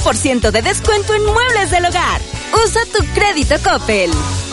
20% de descuento en muebles del hogar. Usa tu crédito Coppel.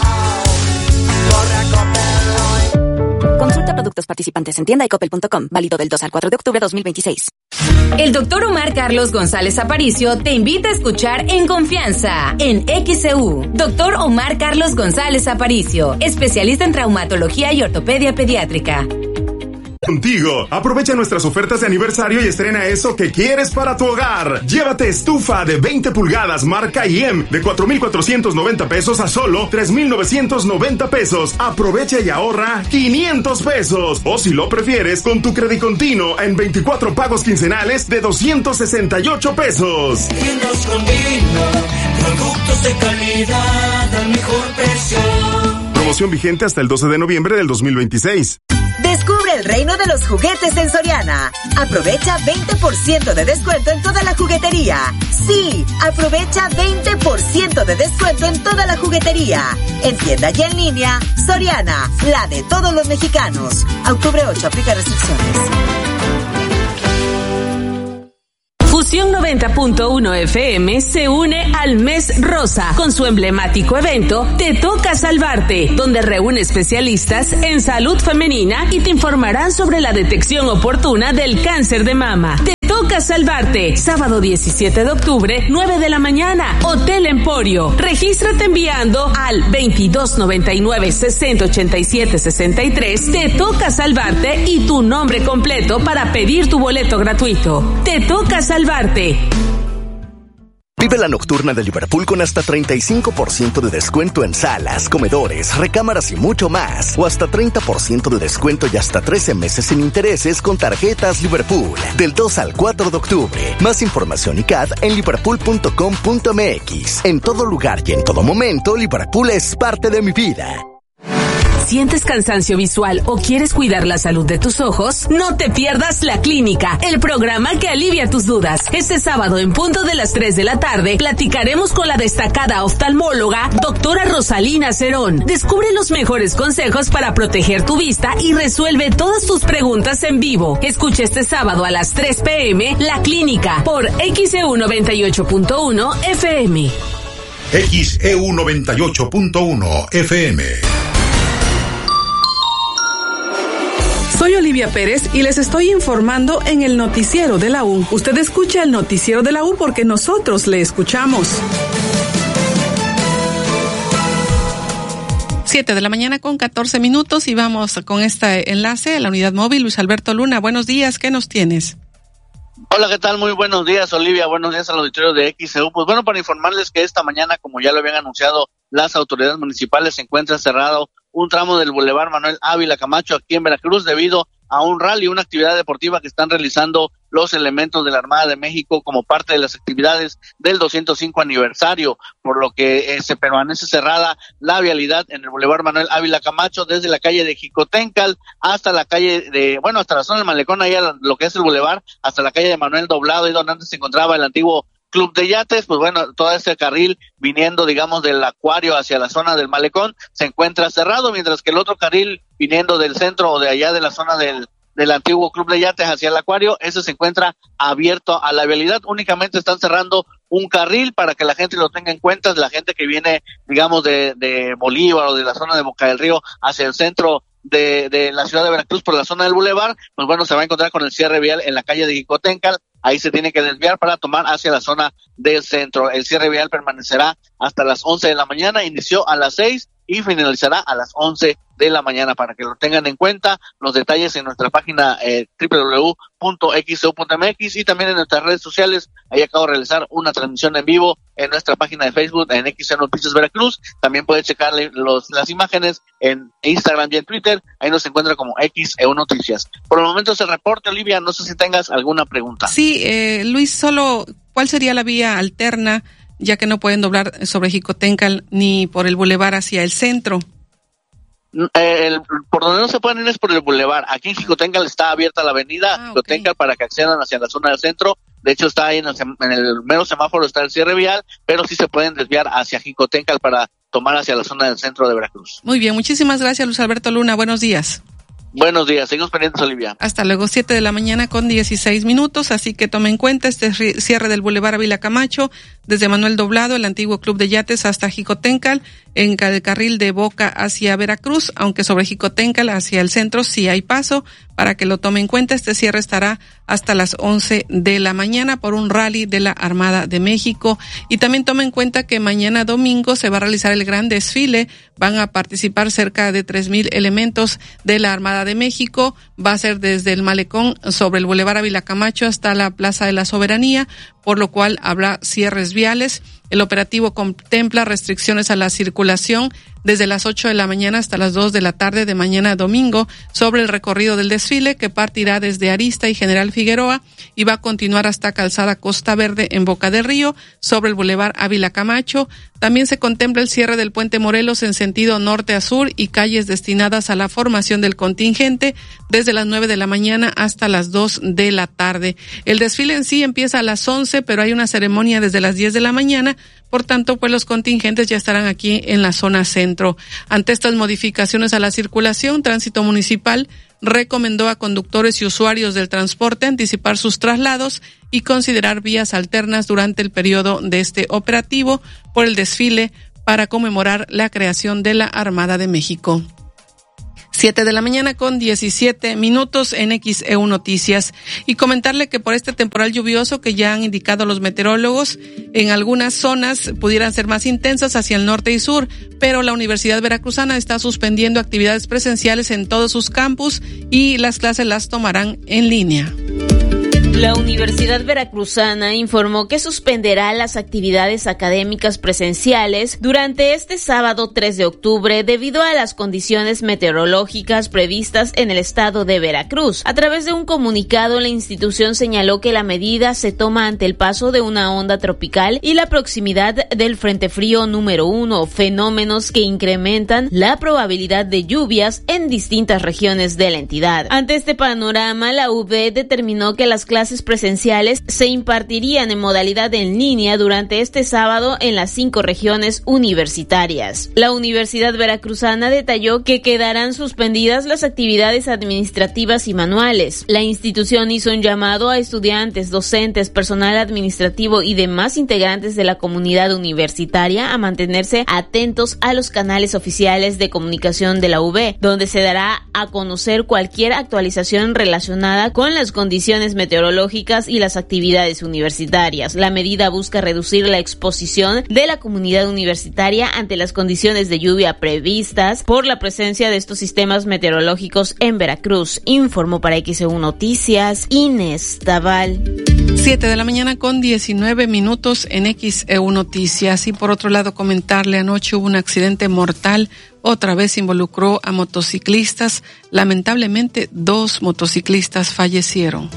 Consulta productos participantes en tienda y coppel.com. Válido del 2 al 4 de octubre 2026. El doctor Omar Carlos González Aparicio te invita a escuchar En Confianza, en XEU. Doctor Omar Carlos González Aparicio, especialista en traumatología y ortopedia pediátrica. Contigo, aprovecha nuestras ofertas de aniversario y estrena eso que quieres para tu hogar. Llévate estufa de 20 pulgadas marca IEM de 4,490 pesos a solo 3,990 pesos. Aprovecha y ahorra 500 pesos. O si lo prefieres, con tu crédito continuo en 24 pagos quincenales de 268 pesos. Tiendas Combina, productos de calidad al mejor precio. Promoción vigente hasta el 12 de noviembre del 2026. Descubre el reino de los juguetes en Soriana. Aprovecha 20% de descuento en toda la juguetería. Sí, aprovecha 20% de descuento en toda la juguetería. En tienda y en línea, Soriana, la de todos los mexicanos. Octubre 8, aplica restricciones. Fusión 90.1 FM se une al Mes Rosa con su emblemático evento Te Toca Salvarte, donde reúne especialistas en salud femenina y te informarán sobre la detección oportuna del cáncer de mama. Te Toca Salvarte, sábado 17 de octubre, 9 de la mañana, Hotel Emporio. Regístrate enviando al 2299-6087-63. Te Toca Salvarte y tu nombre completo para pedir tu boleto gratuito. Te Toca Salvarte. Vive la nocturna de Liverpool con hasta 35% de descuento en salas, comedores, recámaras y mucho más. O hasta 30% de descuento y hasta 13 meses sin intereses con tarjetas Liverpool. Del 2 al 4 de octubre. Más información y CAD en liverpool.com.mx. En todo lugar y en todo momento, Liverpool es parte de mi vida. ¿Sientes cansancio visual o quieres cuidar la salud de tus ojos? No te pierdas La Clínica, el programa que alivia tus dudas. Este sábado en punto de las 3 de la tarde platicaremos con la destacada oftalmóloga doctora Rosalina Cerón. Descubre los mejores consejos para proteger tu vista y resuelve todas tus preguntas en vivo. Escucha este sábado a las 3 p.m. La Clínica por XEU 98.1 FM. XEU 98.1 FM. Soy Olivia Pérez y les estoy informando en el noticiero de la U. Usted escucha el noticiero de la U porque nosotros le escuchamos. 7 de la mañana con 14 minutos y vamos con este enlace a la unidad móvil. Luis Alberto Luna, buenos días, ¿qué nos tienes? Hola, ¿qué tal? Muy buenos días, Olivia. Buenos días al auditorio de XEU. Pues bueno, para informarles que esta mañana, como ya lo habían anunciado las autoridades municipales, se encuentra cerrado un tramo del Boulevard Manuel Ávila Camacho aquí en Veracruz debido a un rally, una actividad deportiva que están realizando los elementos de la Armada de México como parte de las actividades del 205 aniversario, por lo que se permanece cerrada la vialidad en el Boulevard Manuel Ávila Camacho desde la calle de Jicotencal hasta la calle hasta la zona del Malecón, ahí lo que es el Boulevard, hasta la calle de Manuel Doblado, ahí donde antes se encontraba el antiguo Club de Yates. Pues bueno, todo este carril viniendo, digamos, del Acuario hacia la zona del Malecón se encuentra cerrado, mientras que el otro carril viniendo del centro o de allá de la zona del antiguo Club de Yates hacia el Acuario, ese se encuentra abierto a la vialidad. Únicamente están cerrando un carril para que la gente lo tenga en cuenta, la gente que viene, digamos, de Bolívar o de la zona de Boca del Río hacia el centro de la ciudad de Veracruz por la zona del Boulevard, pues bueno, se va a encontrar con el cierre vial en la calle de Jicotencal. Ahí se tiene que desviar para tomar hacia la zona del centro. El cierre vial permanecerá hasta las 11 de la mañana, inició a las 6 y finalizará a las 11 de la mañana, para que lo tengan en cuenta. Los detalles en nuestra página www.xeu.mx y también en nuestras redes sociales. Ahí acabo de realizar una transmisión en vivo en nuestra página de Facebook en XEU Noticias Veracruz. También puede checar las imágenes en Instagram y en Twitter. Ahí nos encuentra como XEU Noticias. Por el momento es el reporte, Olivia. No sé si tengas alguna pregunta. Sí, Luis, solo ¿cuál sería la vía alterna, ya que no pueden doblar sobre Jicotencal ni por el bulevar hacia el centro? Por donde no se pueden ir es por el bulevar. Aquí en Jicotencal está abierta la avenida Jicotencal, para que accedan hacia la zona del centro. De hecho, está ahí en el mero semáforo está el cierre vial, pero sí se pueden desviar hacia Jicotencal para tomar hacia la zona del centro de Veracruz. Muy bien, muchísimas gracias, Luis Alberto Luna. Buenos días. Buenos días, seguimos pendientes, Olivia. Hasta luego, 7 de la mañana con 16 minutos, así que tome en cuenta este cierre del Boulevard Ávila Camacho, desde Manuel Doblado, el antiguo Club de Yates, hasta Jicotencal, en el carril de Boca hacia Veracruz, aunque sobre Jicotencal hacia el centro sí hay paso, para que lo tome en cuenta. Este cierre estará hasta las 11 de la mañana por un rally de la Armada de México. Y también tome en cuenta que mañana domingo se va a realizar el gran desfile. Van a participar cerca de 3,000 elementos de la Armada de México. Va a ser desde el Malecón sobre el Boulevard Ávila Camacho hasta la Plaza de la Soberanía, por lo cual habrá cierres viales. El operativo contempla restricciones a la circulación desde las 8 de la mañana hasta las 2 de la tarde de mañana domingo sobre el recorrido del desfile, que partirá desde Arista y General Figueroa y va a continuar hasta Calzada Costa Verde en Boca del Río sobre el Boulevard Ávila Camacho. También se contempla el cierre del Puente Morelos en sentido norte a sur y calles destinadas a la formación del contingente desde las 9 de la mañana hasta las 2 de la tarde. El desfile en sí empieza a las 11, pero hay una ceremonia desde las 10 de la mañana. Por tanto, pues los contingentes ya estarán aquí en la zona centro. Ante estas modificaciones a la circulación, Tránsito Municipal recomendó a conductores y usuarios del transporte anticipar sus traslados y considerar vías alternas durante el periodo de este operativo por el desfile para conmemorar la creación de la Armada de México. 7 de la mañana con 17 minutos en XEU Noticias. Y comentarle que por este temporal lluvioso que ya han indicado los meteorólogos, en algunas zonas pudieran ser más intensas hacia el norte y sur, pero la Universidad Veracruzana está suspendiendo actividades presenciales en todos sus campus y las clases las tomarán en línea. La Universidad Veracruzana informó que suspenderá las actividades académicas presenciales durante este sábado 3 de octubre debido a las condiciones meteorológicas previstas en el estado de Veracruz. A través de un comunicado, la institución señaló que la medida se toma ante el paso de una onda tropical y la proximidad del Frente Frío número 1, fenómenos que incrementan la probabilidad de lluvias en distintas regiones de la entidad. Ante este panorama, la UV determinó que las clases presenciales se impartirían en modalidad en línea durante este sábado en las 5 regiones universitarias. La Universidad Veracruzana detalló que quedarán suspendidas las actividades administrativas y manuales. La institución hizo un llamado a estudiantes, docentes, personal administrativo y demás integrantes de la comunidad universitaria a mantenerse atentos a los canales oficiales de comunicación de la UV, donde se dará a conocer cualquier actualización relacionada con las condiciones meteorológicas y las actividades universitarias. La medida busca reducir la exposición de la comunidad universitaria ante las condiciones de lluvia previstas por la presencia de estos sistemas meteorológicos en Veracruz. Informó para XEU Noticias Inés Taval. 7 de la mañana con 19 minutos en XEU Noticias. Y por otro lado, comentarle, anoche hubo un accidente mortal. Otra vez involucró a motociclistas. Lamentablemente, 2 motociclistas fallecieron.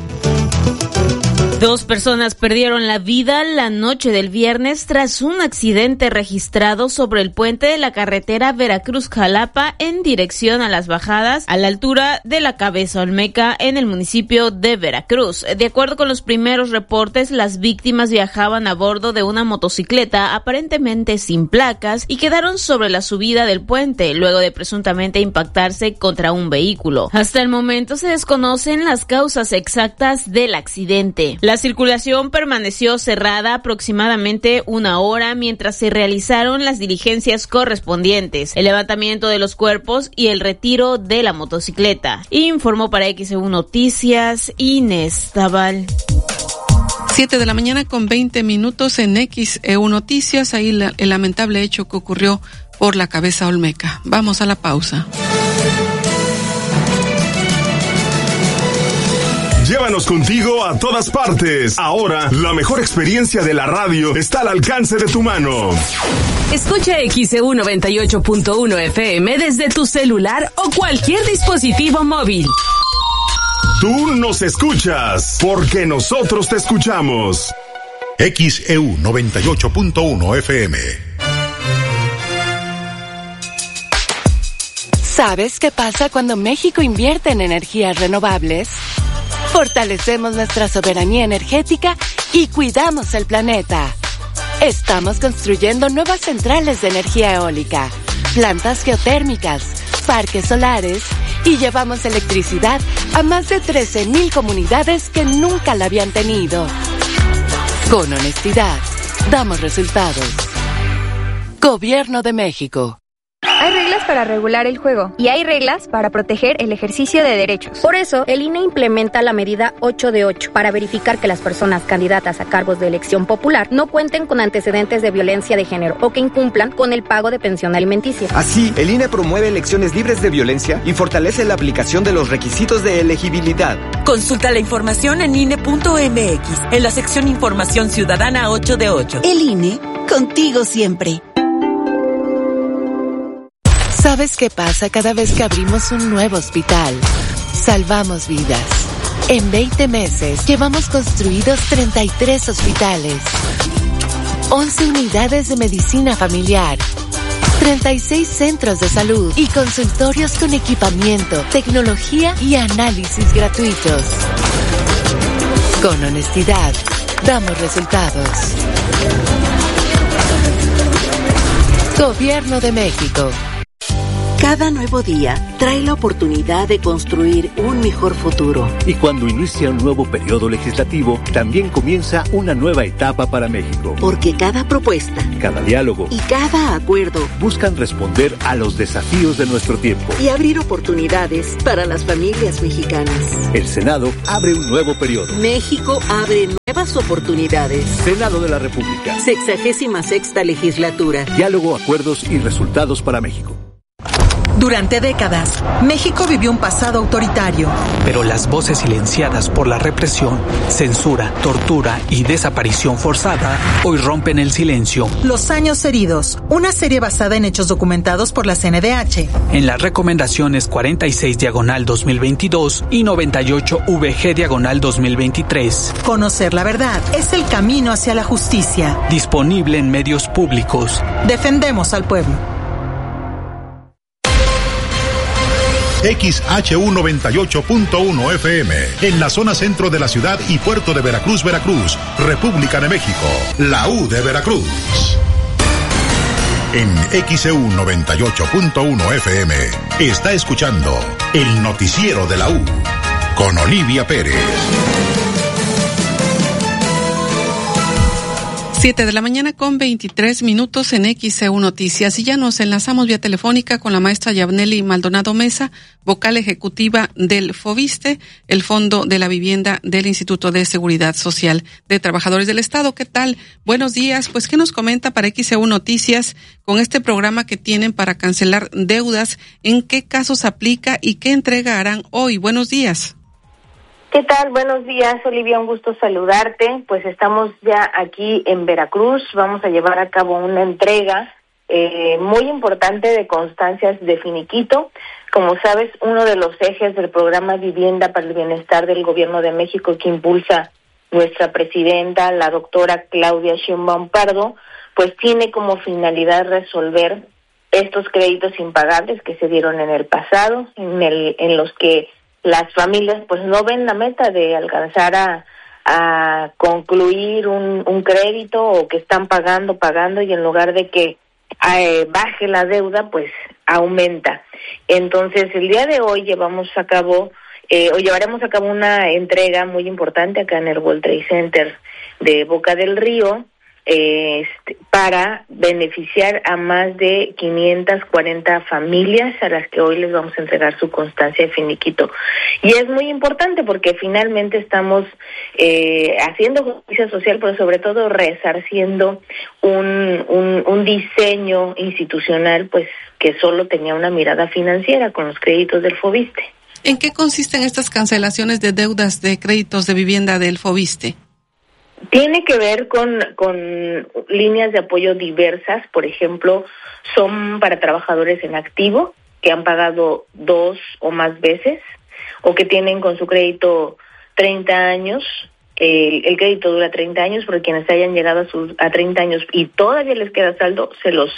2 personas perdieron la vida la noche del viernes tras un accidente registrado sobre el puente de la carretera Veracruz-Jalapa en dirección a Las Bajadas, a la altura de la Cabeza Olmeca en el municipio de Veracruz. De acuerdo con los primeros reportes, las víctimas viajaban a bordo de una motocicleta aparentemente sin placas y quedaron sobre la subida del puente luego de presuntamente impactarse contra un vehículo. Hasta el momento se desconocen las causas exactas del accidente. La circulación permaneció cerrada aproximadamente 1 hora mientras se realizaron las diligencias correspondientes, el levantamiento de los cuerpos y el retiro de la motocicleta. Informó para XEU Noticias Inés Taval. 7 de la mañana con 20 minutos en XEU Noticias. Ahí el lamentable hecho que ocurrió por la Cabeza Olmeca. Vamos a la pausa. Llévanos contigo a todas partes. Ahora, la mejor experiencia de la radio está al alcance de tu mano. Escucha XEU 98.1 FM desde tu celular o cualquier dispositivo móvil. Tú nos escuchas, porque nosotros te escuchamos. XEU 98.1 FM. ¿Sabes qué pasa cuando México invierte en energías renovables? Fortalecemos nuestra soberanía energética y cuidamos el planeta. Estamos construyendo nuevas centrales de energía eólica, plantas geotérmicas, parques solares y llevamos electricidad a más de 13,000 comunidades que nunca la habían tenido. Con honestidad, damos resultados. Gobierno de México. Hay reglas para regular el juego y hay reglas para proteger el ejercicio de derechos. Por eso, el INE implementa la medida 8 de 8 para verificar que las personas candidatas a cargos de elección popular no cuenten con antecedentes de violencia de género o que incumplan con el pago de pensión alimenticia. Así, el INE promueve elecciones libres de violencia y fortalece la aplicación de los requisitos de elegibilidad. Consulta la información en INE.mx, en la sección Información Ciudadana 8 de 8. El INE, contigo siempre. ¿Sabes qué pasa cada vez que abrimos un nuevo hospital? Salvamos vidas. En 20 meses llevamos construidos 33 hospitales, 11 unidades de medicina familiar, 36 centros de salud y consultorios con equipamiento, tecnología y análisis gratuitos. Con honestidad, damos resultados. Gobierno de México. Cada nuevo día trae la oportunidad de construir un mejor futuro. Y cuando inicia un nuevo periodo legislativo, también comienza una nueva etapa para México. Porque cada propuesta, cada diálogo y cada acuerdo buscan responder a los desafíos de nuestro tiempo y abrir oportunidades para las familias mexicanas. El Senado abre un nuevo periodo. México abre nuevas oportunidades. Senado de la República. 66ª legislatura. Diálogo, acuerdos y resultados para México. Durante décadas, México vivió un pasado autoritario. Pero las voces silenciadas por la represión, censura, tortura y desaparición forzada hoy rompen el silencio. Los años heridos, una serie basada en hechos documentados por la CNDH. En las recomendaciones 46/2022 y 98/VG/2023. Conocer la verdad es el camino hacia la justicia. Disponible en medios públicos. Defendemos al pueblo. XHU 98.1 FM, en la zona centro de la ciudad y puerto de Veracruz, Veracruz, República de México, la U de Veracruz. En XHU 98.1 FM, está escuchando el noticiero de la U, con Olivia Pérez. 7 de la mañana con 23 minutos en XEU Noticias, y ya nos enlazamos vía telefónica con la maestra Yabneli Maldonado Mesa, vocal ejecutiva del FOVISSSTE, el Fondo de la Vivienda del Instituto de Seguridad Social de Trabajadores del Estado. ¿Qué tal? Buenos días. Pues, ¿qué nos comenta para XEU Noticias con este programa que tienen para cancelar deudas? ¿En qué casos aplica y qué entrega harán hoy? Buenos días. ¿Qué tal? Buenos días, Olivia, un gusto saludarte. Pues estamos ya aquí en Veracruz, vamos a llevar a cabo una entrega muy importante de constancias de finiquito. Como sabes, uno de los ejes del programa Vivienda para el Bienestar del Gobierno de México que impulsa nuestra presidenta, la doctora Claudia Sheinbaum Pardo, pues tiene como finalidad resolver estos créditos impagables que se dieron en el pasado, en los que las familias pues no ven la meta de alcanzar a concluir un crédito, o que están pagando y en lugar de que baje la deuda pues aumenta. Entonces el día de hoy llevaremos a cabo una entrega muy importante acá en el World Trade Center de Boca del Río, para beneficiar a más de 540 familias a las que hoy les vamos a entregar su constancia de finiquito. Y es muy importante porque finalmente estamos haciendo justicia social, pero sobre todo resarciendo un diseño institucional pues que solo tenía una mirada financiera con los créditos del FOVISSSTE. ¿En qué consisten estas cancelaciones de deudas de créditos de vivienda del FOVISSSTE? Tiene que ver con líneas de apoyo diversas. Por ejemplo, son para trabajadores en activo que han pagado 2 o más veces, o que tienen con su crédito 30 años. El crédito dura 30 años, pero quienes hayan llegado a 30 años y todavía les queda saldo, se los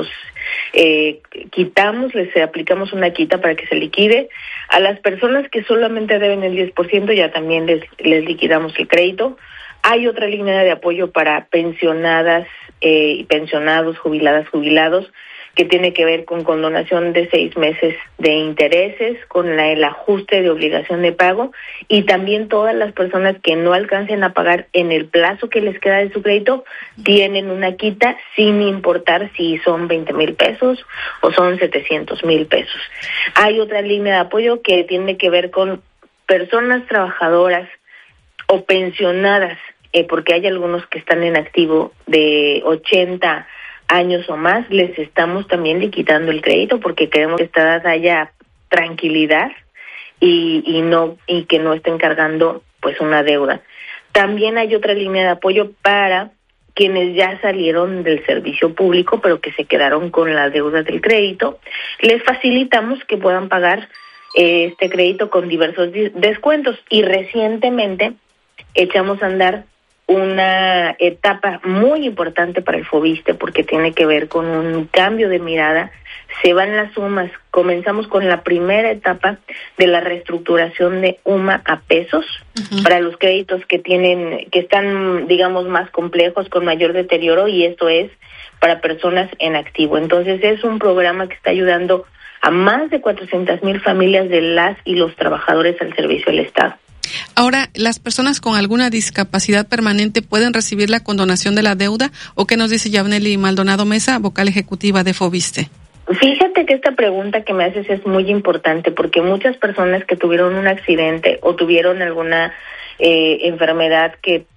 quitamos, les aplicamos una quita para que se liquide. A las personas que solamente deben el 10%, ya también les liquidamos el crédito. Hay otra línea de apoyo para pensionadas y pensionados, jubilados, que tiene que ver con condonación de 6 meses de intereses, con el ajuste de obligación de pago, y también todas las personas que no alcancen a pagar en el plazo que les queda de su crédito tienen una quita sin importar si son 20,000 pesos o son 700,000 pesos. Hay otra línea de apoyo que tiene que ver con personas trabajadoras o pensionadas, porque hay algunos que están en activo de 80 años o más, les estamos también liquidando el crédito porque queremos que esta edad haya tranquilidad y que no estén cargando pues una deuda. También hay otra línea de apoyo para quienes ya salieron del servicio público pero que se quedaron con la deuda del crédito. Les facilitamos que puedan pagar este crédito con diversos descuentos, y recientemente echamos a andar una etapa muy importante para el Foviste porque tiene que ver con un cambio de mirada. Se van las UMAs. Comenzamos con la primera etapa de la reestructuración de UMA a pesos para los créditos que están, digamos, más complejos, con mayor deterioro, y esto es para personas en activo. Entonces es un programa que está ayudando a más de 400,000 familias de las y los trabajadores al servicio del Estado. Ahora, ¿las personas con alguna discapacidad permanente pueden recibir la condonación de la deuda? ¿O qué nos dice Yabneli Maldonado Mesa, vocal ejecutiva de Foviste? Fíjate que esta pregunta que me haces es muy importante porque muchas personas que tuvieron un accidente o tuvieron alguna enfermedad que